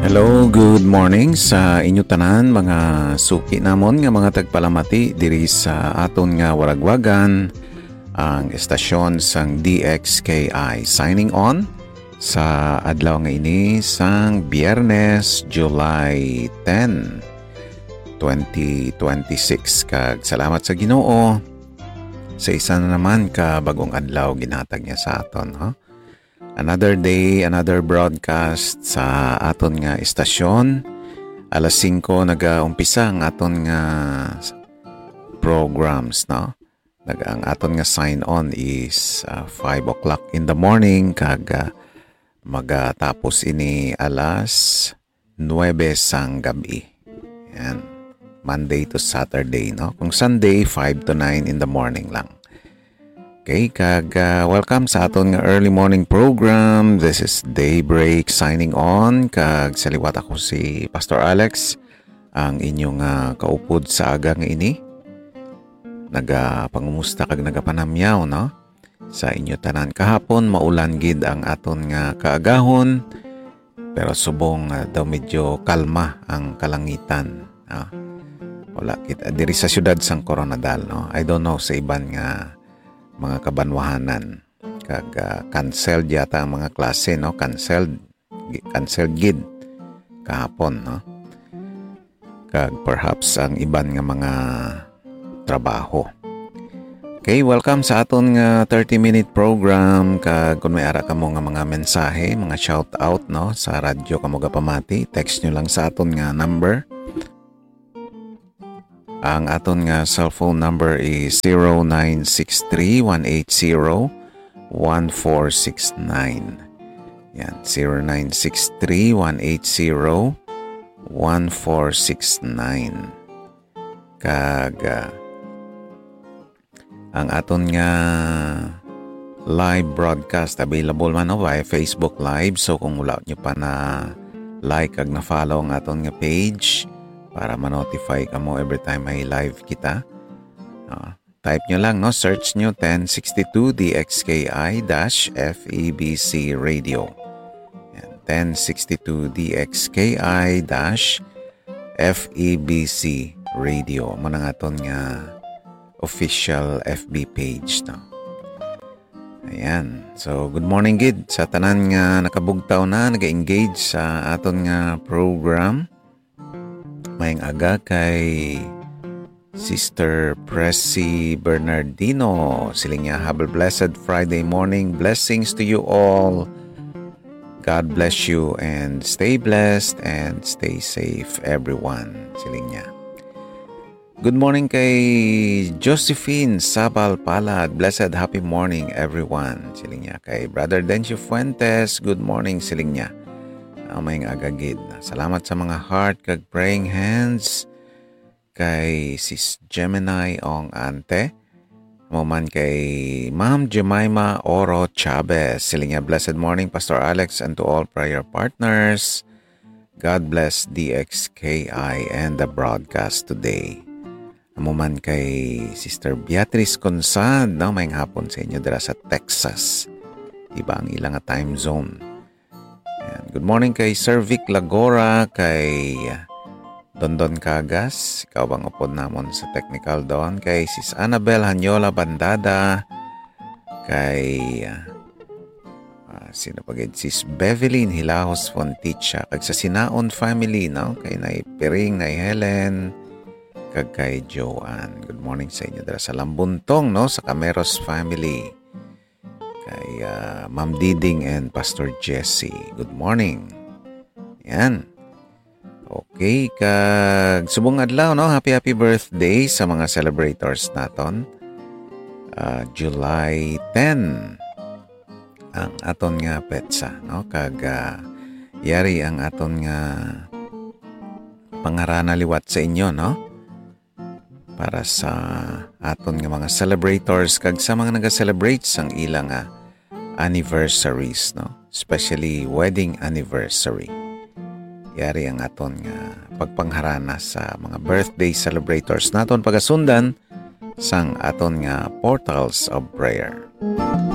Hello, good morning sa inyo tanan mga suki namon nga mga tagpalamati diri sa aton nga waragwagan ang estasyon sang DXKI. Signing on sa adlaw nga ini sang Biyernes, July 10, 2026. Kag salamat sa Ginoo sa isa na naman ka bagong adlaw ginhatag niya sa aton, Another day, another broadcast sa aton nga estasyon. Alas 5 nag-umpisa ang aton nga programs, Ang aton nga sign on is 5 o'clock in the morning kag magatapos ini alas 9 sang gabi. Yan. Monday to Saturday, Kung Sunday, 5 to 9 in the morning lang. Okay, kag welcome sa aton nga early morning program. This is Daybreak signing on. Kag sa liwat ako si Pastor Alex, ang inyong kaupod sa aga nga ini. Nagapangumusta kag nagapanamyaw, sa inyo tanan. Kahapon maulan gid ang aton nga kaagahon, pero subong daw medyo kalma ang kalangitan. Wala kita diri sa syudad sang Coronadal, I don't know sa iban nga mga kabanwahanan. Kag canceled yata ang mga klase, Canceled gid kahapon, Kag perhaps ang iban nga mga trabaho. Okay, welcome sa aton nga 30-minute program. Kag kung may ara kamo nga mga mensahe, mga shout out, sa radyo kamo gapamati, text nyo lang sa aton nga number. Ang aton nga cellphone number is 0963-180-1469. Yan, 0963-180-1469. Kag ang aton nga live broadcast available man via Facebook Live. So kung wala nyo pa na like kag na follow ang aton nga page para ma-notify ka mo every time may live kita. Type nyo lang, search nyo 1062 DXKI-FEBC Radio. Yan, 1062 DXKI-FEBC Radio. Muna nga ito nga official FB page. Ayan. So, good morning, gid. Sa tanan nga nakabugtaw na, nag-engage sa aton nga program. Mayang aga kay Sister Pressy Bernardino. Siling niya, have a blessed Friday morning. Blessings to you all. God bless you and stay blessed and stay safe, everyone. Siling niya. Good morning kay Josephine Sabal Palad. Blessed happy morning, everyone. Siling niya. Kay Brother Dencio Fuentes. Good morning, siling niya. Mayang agagid. Salamat sa mga heart kag praying hands kay Sis Gemini Ong Ante. Maman kay Ma'am Jemima Oro Chavez. Siling niya, blessed morning Pastor Alex and to all prayer partners. God bless DXKI and the broadcast today. Maman kay Sister Beatrice Consad. Mayang hapon sa inyo dira sa Texas. Iba ang ilang time zone. Good morning kay Sir Vic Lagora, kay Dondon Cagas, ikaw bang upod namon sa technical doon, kay Sis Annabel Hanyola Bandada, kay sino pagid, Sis Bevelyn Hilahos Fonticha, kag sa Sinaon family, kay Nay Piring, Nay Helen, kag kay Joanne. Good morning sa inyo dara sa Lambuntong, sa Cameros family. Kay Ma'am Diding and Pastor Jesse. Good morning. Yan. Okay, kag subong adlaw, happy birthday sa mga celebrators naton. July 10 ang aton nga petsa, kag yari ang aton nga pangarana liwat sa inyo, para sa aton nga mga celebrators kag sa mga naga-celebrate sang ilang anniversaries, especially wedding anniversary. Yari ang aton nga pagpangharana sa mga birthday celebrators naton pagasundan sang aton nga portals of prayer.